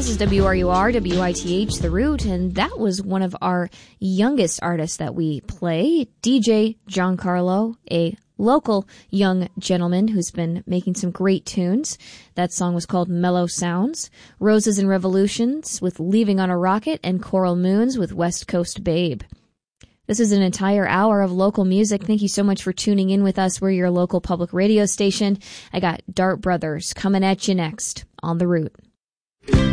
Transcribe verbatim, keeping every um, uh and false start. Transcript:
This is W R U R, W I T H, The Root, and that was one of our youngest artists that we play, D J Giancarlo, a local young gentleman who's been making some great tunes. That song was called Mellow Sounds. Roses and Revolutions with Leaving on a Rocket, and Coral Moons with West Coast Babe. This is an entire hour of local music. Thank you so much for tuning in with us. We're your local public radio station. I got Dart Brothers coming at you next on The Root.